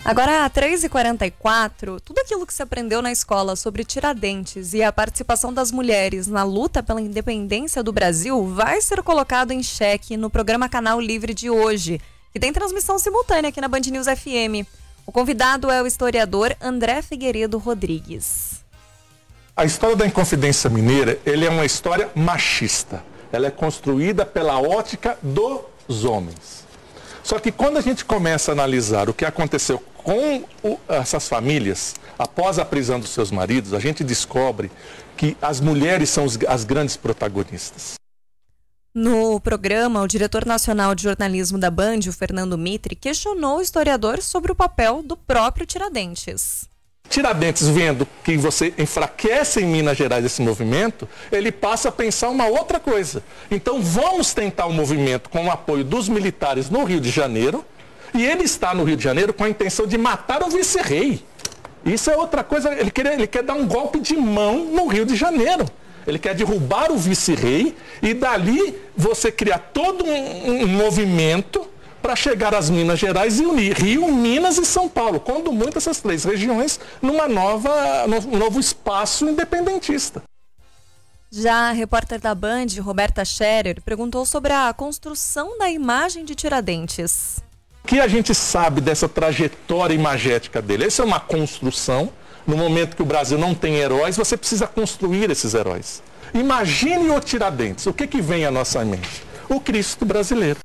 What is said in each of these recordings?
Agora, 3h44, tudo aquilo que se aprendeu na escola sobre Tiradentes e a participação das mulheres na luta pela independência do Brasil vai ser colocado em xeque no programa Canal Livre de hoje, que tem transmissão simultânea aqui na Band News FM. O convidado é o historiador André Figueiredo Rodrigues. A história da Inconfidência Mineira, ele é uma história machista. Ela é construída pela ótica dos homens. Só que quando a gente começa a analisar o que aconteceu com essas famílias, após a prisão dos seus maridos, a gente descobre que as mulheres são as grandes protagonistas. No programa, o diretor nacional de jornalismo da Band, o Fernando Mitre, questionou o historiador sobre o papel do próprio Tiradentes. Tiradentes, vendo que você enfraquece em Minas Gerais esse movimento, ele passa a pensar uma outra coisa. Então vamos tentar um movimento com o apoio dos militares no Rio de Janeiro, e ele está no Rio de Janeiro com a intenção de matar o vice-rei. Isso é outra coisa, ele quer dar um golpe de mão no Rio de Janeiro. Ele quer derrubar o vice-rei e dali você criar todo um movimento para chegar às Minas Gerais e unir Rio, Minas e São Paulo, quando muito essas três regiões num novo espaço independentista. Já a repórter da Band, Roberta Scherer, perguntou sobre a construção da imagem de Tiradentes. O que a gente sabe dessa trajetória imagética dele? Essa é uma construção. No momento que o Brasil não tem heróis, você precisa construir esses heróis. Imagine o Tiradentes. O que vem à nossa mente? O Cristo brasileiro.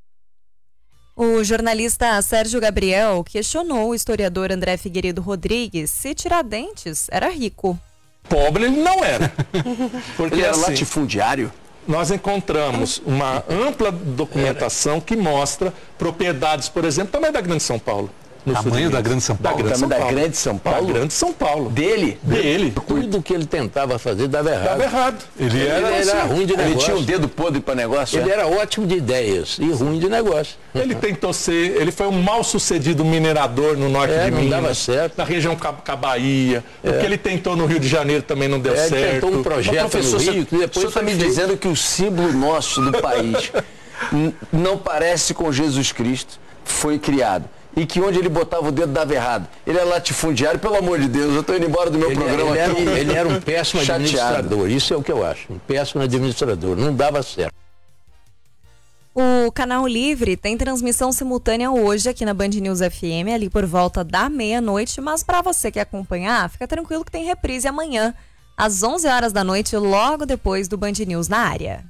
O jornalista Sérgio Gabriel questionou o historiador André Figueiredo Rodrigues se Tiradentes era rico. Pobre ele não era. Porque ele era latifundiário? Nós encontramos uma ampla documentação que mostra propriedades, por exemplo, também da Grande São Paulo. Tamanho da Grande São Paulo? Da Grande São Paulo? Da Grande São Paulo. Dele? Tudo que ele tentava fazer dava errado. Dava errado. Ele era ruim de negócio. Ele tinha um dedo podre para negócio? Ele era ótimo de ideias e ruim de negócio. Ele foi um mal-sucedido minerador no norte de Minas. Não dava certo. Na região Cabaía. O que ele tentou no Rio de Janeiro também não deu certo. Ele tentou um projeto no Rio que depois... O senhor está me dizendo que o símbolo nosso do país não parece com Jesus Cristo, foi criado. E que onde ele botava o dedo dava errado. Ele é latifundiário, pelo amor de Deus, eu estou indo embora do meu programa aqui. Ele era um péssimo administrador, isso é o que eu acho. Um péssimo administrador, não dava certo. O Canal Livre tem transmissão simultânea hoje aqui na Band News FM, ali por volta da meia-noite, mas para você que acompanhar, fica tranquilo que tem reprise amanhã, às 11 horas da noite, logo depois do Band News na área.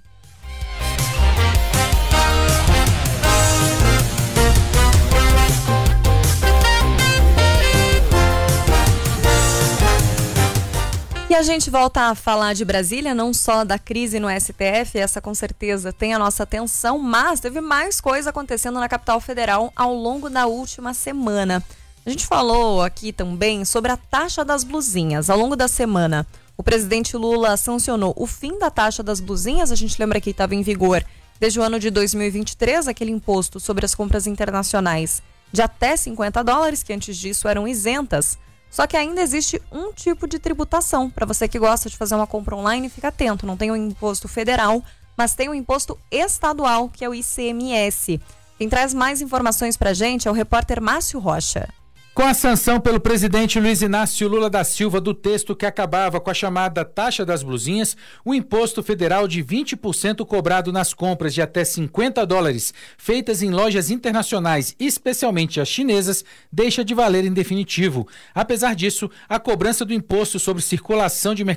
E a gente volta a falar de Brasília, não só da crise no STF, essa com certeza tem a nossa atenção, mas teve mais coisa acontecendo na capital federal ao longo da última semana. A gente falou aqui também sobre a taxa das blusinhas. Ao longo da semana, o presidente Lula sancionou o fim da taxa das blusinhas, a gente lembra que estava em vigor desde o ano de 2023, aquele imposto sobre as compras internacionais de até $50, que antes disso eram isentas. Só que ainda existe um tipo de tributação. Para você que gosta de fazer uma compra online, fica atento. Não tem o imposto federal, mas tem o imposto estadual, que é o ICMS. Quem traz mais informações para a gente é o repórter Márcio Rocha. Com a sanção pelo presidente Luiz Inácio Lula da Silva do texto que acabava com a chamada taxa das blusinhas, o imposto federal de 20% cobrado nas compras de até $50 feitas em lojas internacionais, especialmente as chinesas, deixa de valer em definitivo. Apesar disso, a cobrança do imposto sobre circulação de mercadorias